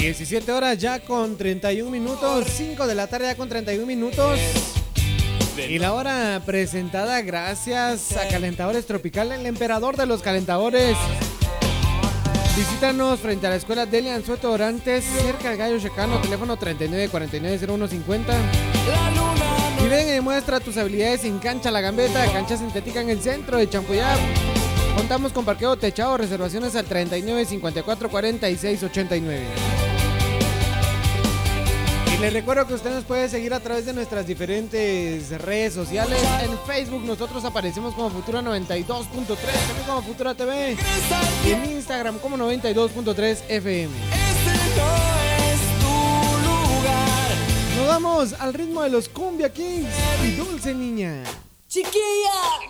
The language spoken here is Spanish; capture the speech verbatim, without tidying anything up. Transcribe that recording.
diecisiete horas ya con treinta y un minutos, cinco de la tarde ya con treinta y un minutos. Y la hora presentada gracias a Calentadores Tropical, el emperador de los calentadores. Visítanos frente a la escuela Delia Anzueto Orantes, cerca del Gallo Checano, teléfono treinta y nueve cuarenta y nueve cero uno cincuenta. Y ven y demuestra tus habilidades en Cancha La Gambeta, cancha sintética en el centro de Champuyá. Contamos con parqueo techado, reservaciones al treinta y nueve cincuenta y cuatro cuarenta y seis ochenta y nueve. Y les recuerdo que usted nos puede seguir a través de nuestras diferentes redes sociales. En Facebook nosotros aparecemos como Futura noventa y dos punto tres, también como Futura T V. Y en Instagram como noventa y dos punto tres F M. Nos vamos al ritmo de los Cumbia Kings y Dulce Niña. Chiquilla.